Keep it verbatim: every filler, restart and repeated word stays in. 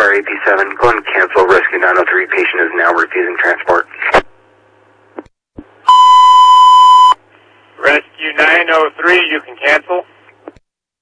R A P seven. Go ahead and cancel. Rescue nine oh three. Patient is now refusing transport. Rescue nine oh three, you can cancel.